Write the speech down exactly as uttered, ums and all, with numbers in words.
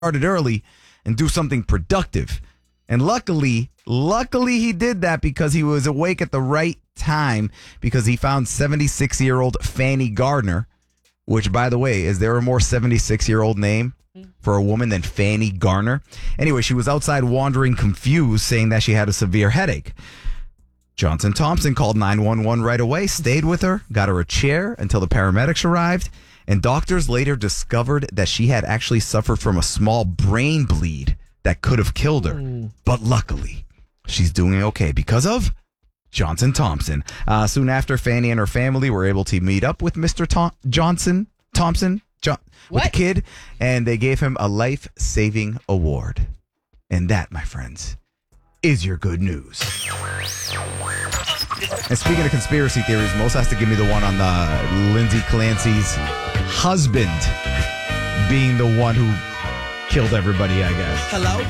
started early and do something productive. And luckily, luckily he did that because he was awake at the right time because he found seventy-six-year-old Fanny Gardner, which, by the way, is there a more seventy-six-year-old name for a woman than Fanny Garner? Anyway, she was outside wandering confused, saying that she had a severe headache. Johnson Thompson called nine one one right away, stayed with her, got her a chair until the paramedics arrived, and doctors later discovered that she had actually suffered from a small brain bleed that could have killed her. Mm. But luckily, she's doing okay because of Johnson Thompson. Uh, soon after, Fanny and her family were able to meet up with Mister Tom- Johnson Thompson jo- with the kid, and they gave him a life-saving award. And that, my friends, is your good news. And speaking of conspiracy theories, Most has to give me the one on the Lindsay Clancy's husband being the one who killed everybody, I guess. Hello?